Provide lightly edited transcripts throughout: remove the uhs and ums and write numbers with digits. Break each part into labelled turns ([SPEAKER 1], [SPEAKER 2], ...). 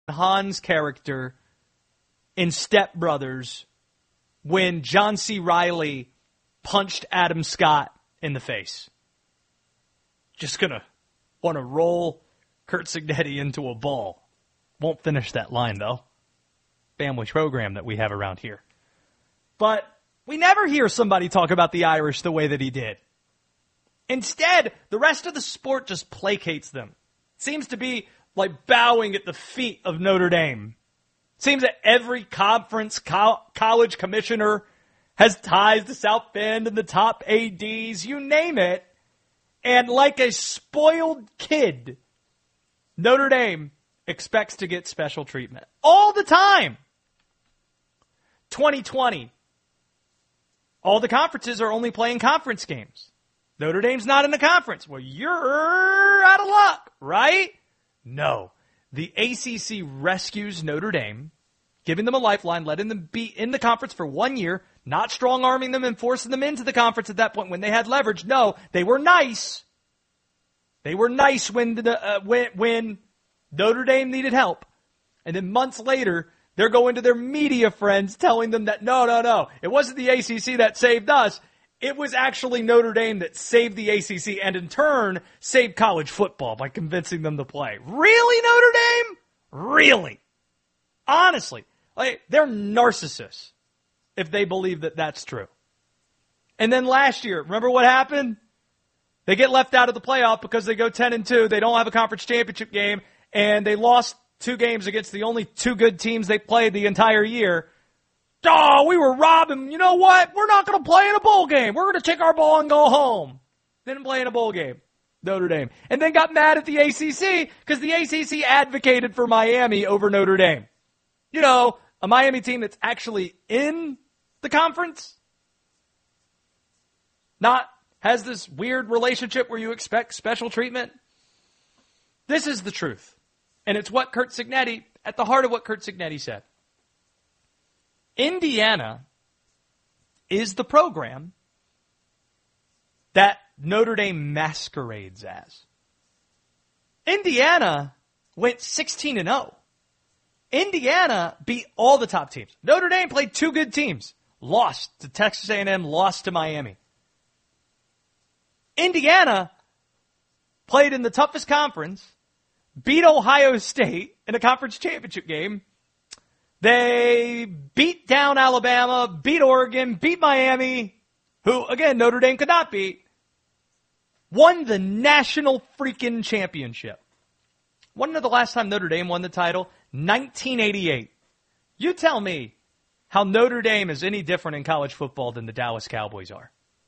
[SPEAKER 1] Hahn's character in Step Brothers when John C. Reilly punched Adam Scott in the face. Just going to want to roll Curt Cignetti into a ball. Won't finish that line, though. Family program that we have around here. But we never hear somebody talk about the Irish the way that he did. Instead, the rest of the sport just placates them. Seems to be like bowing at the feet of Notre Dame. Seems that every conference college commissioner has ties to South Bend and the top ADs, you name it. And like a spoiled kid, Notre Dame expects to get special treatment all the time. 2020, all the conferences are only playing conference games. Notre Dame's not in the conference. Well, you're out of luck, right? No. The ACC rescues Notre Dame, giving them a lifeline, letting them be in the conference for 1 year, not strong-arming them and forcing them into the conference at that point when they had leverage. No, they were nice. They were nice when Notre Dame needed help. And then months later, they're going to their media friends telling them that, no, it wasn't the ACC that saved us. It was actually Notre Dame that saved the ACC and in turn saved college football by convincing them to play. Really, Notre Dame? Really? Honestly, they're narcissists if they believe that that's true. And then last year, remember what happened? They get left out of the playoff because they go 10-2. They don't have a conference championship game, and they lost 2 games against the only 2 good teams they played the entire year. Oh, we were robbing. You know what? We're not going to play in a bowl game. We're going to take our ball and go home. Didn't play in a bowl game. Notre Dame. And then got mad at the ACC because the ACC advocated for Miami over Notre Dame. You know, a Miami team that's actually in the conference. Not has this weird relationship where you expect special treatment. This is the truth. And it's what Curt Cignetti, at the heart of what Curt Cignetti said. Indiana is the program that Notre Dame masquerades as. Indiana went 16-0. Indiana beat all the top teams. Notre Dame played 2 good teams. Lost to Texas A&M, lost to Miami. Indiana played in the toughest conference, beat Ohio State in a conference championship game. They beat down Alabama, beat Oregon, beat Miami, who, again, Notre Dame could not beat. Won the national freaking championship. When was the last time Notre Dame won the title? 1988. You tell me how Notre Dame is any different in college football than the Dallas Cowboys are.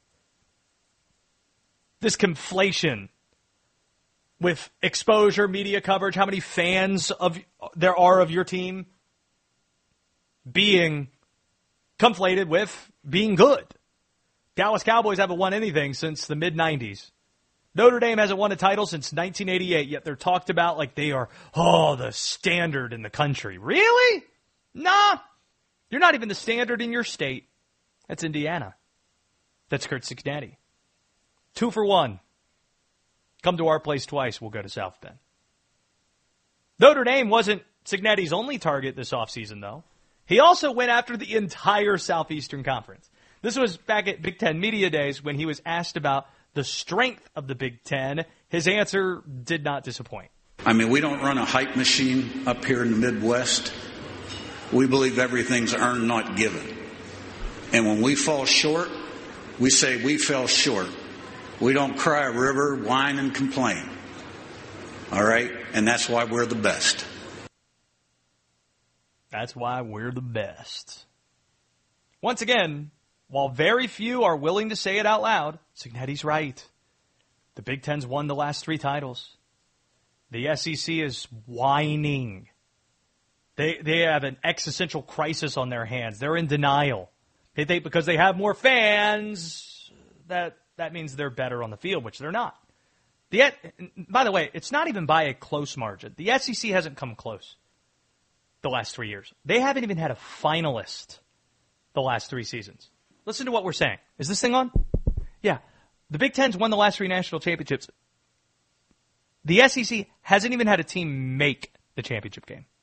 [SPEAKER 1] This conflation with exposure, media coverage, how many fans there are of your team being conflated with being good. Dallas Cowboys haven't won anything since the mid-90s. Notre Dame hasn't won a title since 1988, yet they're talked about like they are, the standard in the country. Really? Nah. You're not even the standard in your state. That's Indiana. That's Curt Cignetti. 2 for 1. Come to our place twice, we'll go to South Bend. Notre Dame wasn't Cignetti's only target this offseason, though. He also went after the entire Southeastern Conference. This was back at Big Ten Media Days when he was asked about the strength of the Big Ten. His answer did not disappoint.
[SPEAKER 2] I mean, we don't run a hype machine up here in the Midwest. We believe everything's earned, not given. And when we fall short, we say we fell short. We don't cry a river, whine, and complain. All right? And that's why we're the best.
[SPEAKER 1] That's why we're the best. Once again, while very few are willing to say it out loud, Cignetti's right. The Big Ten's won the last 3 titles. The SEC is whining. They have an existential crisis on their hands. They're in denial. They think because they have more fans, that means they're better on the field, which they're not. By the way, it's not even by a close margin. The SEC hasn't come close the last 3 years. They haven't even had a finalist the last 3 seasons. Listen to what we're saying. Is this thing on? Yeah. The Big Ten's won the last 3 national championships. The SEC hasn't even had a team make the championship game.